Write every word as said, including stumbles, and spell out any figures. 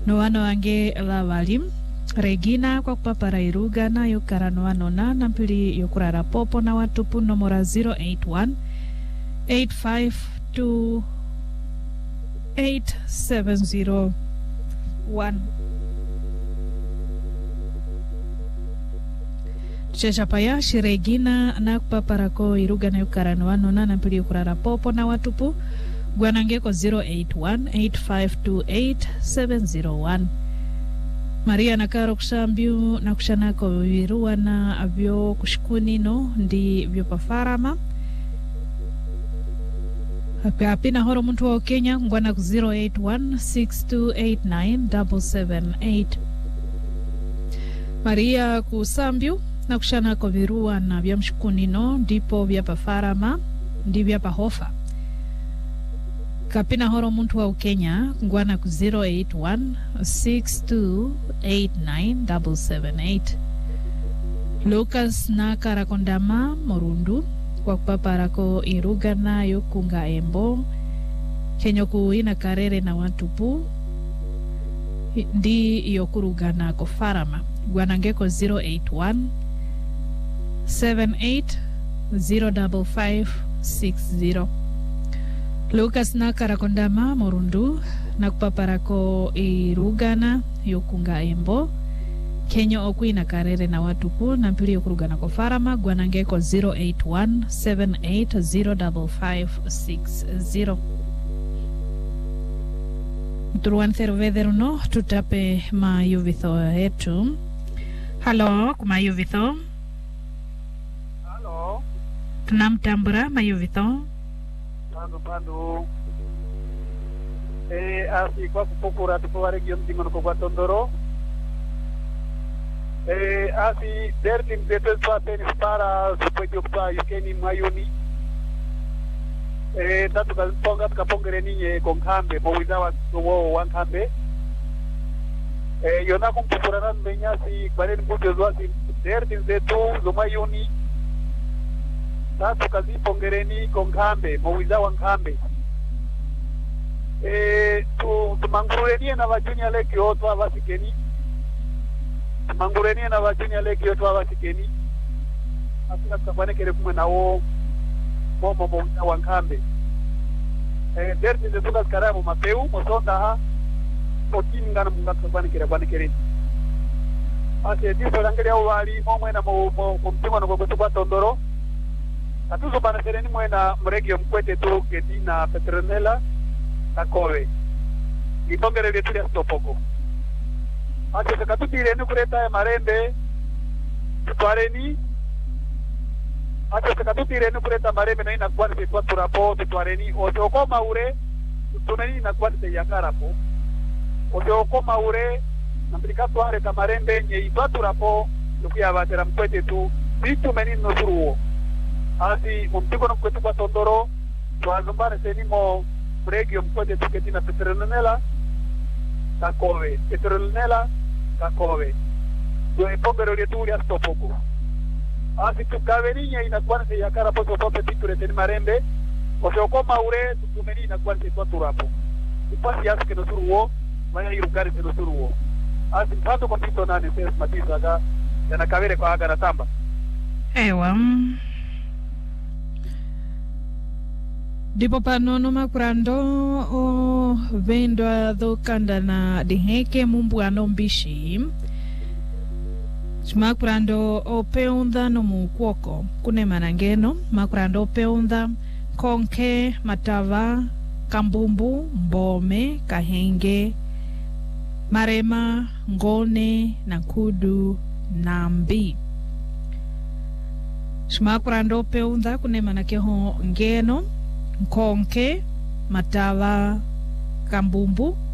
no wano wange lavali Regina kwa kupapara iruga na yukarano wano na nampili yukurara popo na watupu nomora zero eight one eight five two eight seven zero one. Chesha paya Shiregina na kupapara ko iruga na yukarano wano na nampili yukurara popo na watupu gwanange ko zero eight one eight five two eight seven zero one. Maria nakaro kushambiu na kushanako viruwa na avyo kushikuni no ndi vyo pafarama hapi hapi na horo muntu wa Kenya ngwana ku zero eight one six two eight nine seven seven eight. Maria kusambiu na kushanako viruwa na vyo mshikuni no ndipo vya pafarama ndi vya pahofa kapina horo muntu wa Kenya ngwana ku zero eight one six two eight nine seven seven eight. Lucas na karakondama Morundu kwa kupaparako iruga na yukunga embo kenyo kuina karere na watupu ndi yokurugana ko farama gwanangeko zero eight one seven eight zero five five six zero. Lucas na karakondama Morundu na kupaparako irugana yokunga embo kenyo okuina karere na watupu na mpili yokurugana ko farama gwanangeko zero eight one seven eight zero five five six zero. Turuan theruvedheru no tutape mayuvitho yetu. Halo kumayuvitho. Halo. Tunamtambura mayuvitho. Pando pando. Eh asi kwa kupokura tupo region dingono kwa Tondoro. Eh asi dertim detes pa tenis para supekyo pa yukeni mayoni. Eh tatu kaponga tukapongere ninye konkambe mowizawa wo wankambe. Eh yona kumpokura na menyasi bareni mbuto zwasi dertim detu zomayoni. Tatu kazipongereni konkambe mowizawa nkambe. Eh tu tumangurenie na vajunya leki oto abasikeni. Tumangurenie na vajunya leki oto abasikeni. Asika tukabanekere kumwe nawo momo mowizawa nkambe. Eh derti zetuka skaramu mapeu mosonda ha otini ngana munga tukabanekere banekere. Ase diso langere au wali momwe na mo mtima no kwa kwa Tondoro. Atuzo banasereni mwena mregio mkwete tu ketina Petronella na Kowe. Ipongere letu ya stopoko. Ate sekatutire ni kureta ya marembe tutwareni. Ate sekatutire ni kureta marembe na inakuwa ni kwa turapo tutwareni. Oseokoma ure tuneni inakuwa ni ya karapo. Oseokoma ure nampilika tuare ka marembe nye itwa turapo tukia batera mkwete tu bitu menini nosuruo. Asi mumtiko no kwetu kwa Tondoro tuazumbane senimo regio mkwete tuketina Petronella Kakowe Petronella Kakowe due pongero letu ya stopoko. Asi tukaverinya inakuwa ni yakara poso pope tikure teni marembe oseokoma ure tutumeni inakuwa ni kwa turapo ipasi yasi ke nosuruo maya irugari ke nosuruo. Asi mpando kwa pito nane sesi matisa aga yana kavere kwa aga na tamba ewa Dipo panono makurando o vendwa do kanda na diheke mumbuano mbishi. Makurando o peunda no mukwoko kune manangeno makurando o peunda konke matava kambumbu mbome kahenge marema ngone nakudu nambi. Makurando peunda kune manakeho ngeno konke matava kambumbu